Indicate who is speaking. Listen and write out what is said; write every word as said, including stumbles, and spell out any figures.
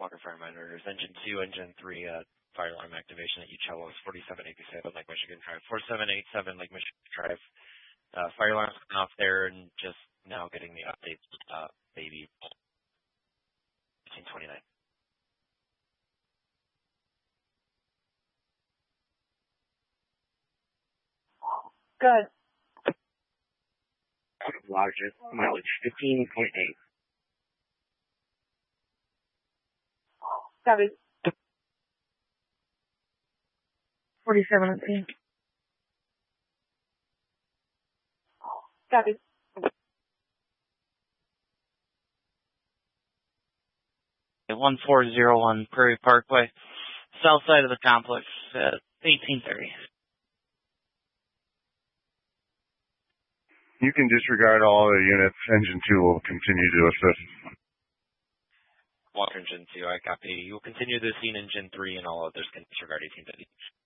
Speaker 1: Walker Fire Miners, Engine two, Engine three, uh, fire alarm activation at Ucello is forty-seven eighty-seven Lake Michigan Drive. forty-seven eighty-seven Lake Michigan Drive. Uh, fire alarms coming off there and just now getting the updates, uh, baby fifteen twenty-nine.
Speaker 2: Good.
Speaker 3: Largest mileage fifteen point eight.
Speaker 2: Copy. forty-seven eighteen. Copy.
Speaker 4: one four zero one Prairie Parkway, south side of the complex at eighteen thirty.
Speaker 5: You can disregard all the units. Engine two will continue to assist.
Speaker 1: Walker Engine two, I copy. You will continue to scene Engine three and all others can disregard eighteen thirty.